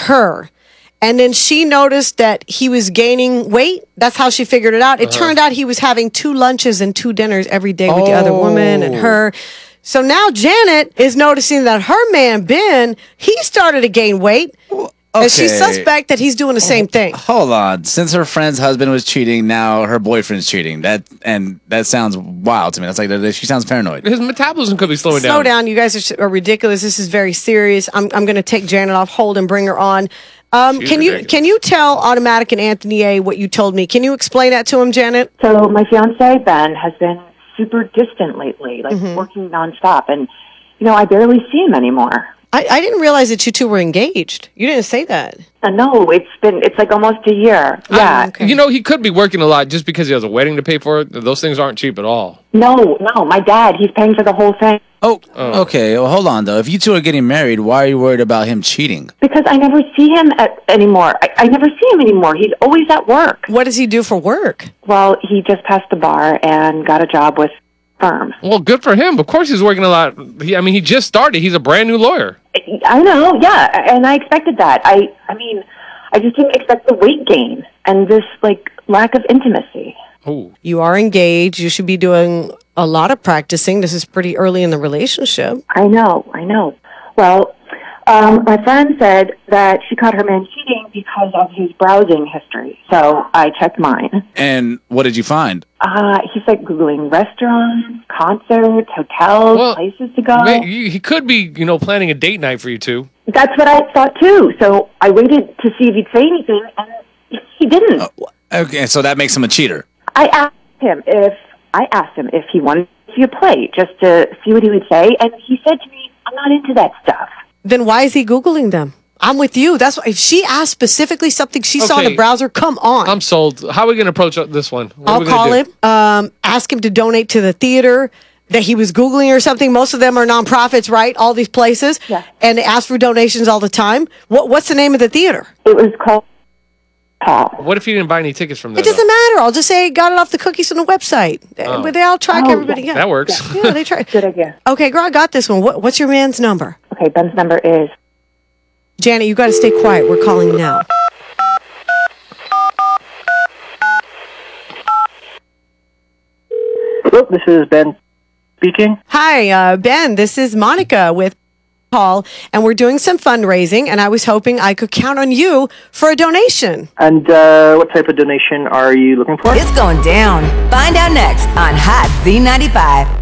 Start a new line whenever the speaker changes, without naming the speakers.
her. And then she noticed that he was gaining weight. That's how she figured it out. It turned out he was having 2 lunches and 2 dinners every day with the other woman and her. So now Janet is noticing that her man, Ben, he started to gain weight.
Okay.
And she suspect that he's doing the same thing.
Hold on. Since her friend's husband was cheating, now her boyfriend's cheating. That sounds wild to me. That's like she sounds paranoid.
His metabolism could be slowing down.
Slow down. You guys are ridiculous. This is very serious. I'm going to take Janet off hold and bring her on. Can you tell Automatic and Anthony A what you told me? Can you explain that to him, Janet?
So my fiance, Ben, has been super distant lately, like working nonstop. And, I barely see him anymore.
I didn't realize that you two were engaged. You didn't say that.
No, it's like almost a year. Yeah.
Okay.
He could be working a lot just because he has a wedding to pay for. Those things aren't cheap at all.
No, my dad, he's paying for the whole thing.
Oh, okay. Well, hold on, though. If you two are getting married, why are you worried about him cheating?
Because I never see him anymore. I never see him anymore. He's always at work.
What does he do for work?
Well, he just passed the bar and got a job with firm.
Well, good for him. Of course he's working a lot. He just started. He's a brand new lawyer.
I know, yeah, and I expected that. I mean, I just didn't expect the weight gain and this, lack of intimacy.
Oh.
You are engaged. You should be doing a lot of practicing. This is pretty early in the relationship.
I know. Well, my friend said that she caught her man cheating because of his browsing history. So I checked mine.
And what did you find?
He's Googling restaurants, concerts, hotels, places to go.
He could be, planning a date night for you two.
That's what I thought too. So I waited to see if he'd say anything, and he didn't.
Okay, so that makes him a cheater.
I asked him if he wanted to see a play, just to see what he would say, and he said to me, "I'm not into that stuff."
Then why is he Googling them? I'm with you. That's why, if she asked specifically something she saw in the browser, come on.
I'm sold. How are we going to approach this one?
I'll call him, ask him to donate to the theater that he was Googling or something. Most of them are nonprofits, right? All these places.
Yeah.
And they ask for donations all the time. What's the name of the theater?
It was called Paul.
What if he didn't buy any tickets from there?
It doesn't matter. I'll just say got it off the cookies on the website. But they all track everybody. Yeah.
That works.
Yeah, they track.
Good idea.
Okay, girl, I got this one. What's your man's number?
Okay, Ben's number is...
Janet, you got to stay quiet. We're calling now.
Hello, this is Ben speaking.
Hi, Ben. This is Monica with Paul, and we're doing some fundraising, and I was hoping I could count on you for a donation.
And what type of donation are you looking for?
It's going down. Find out next on Hot Z95.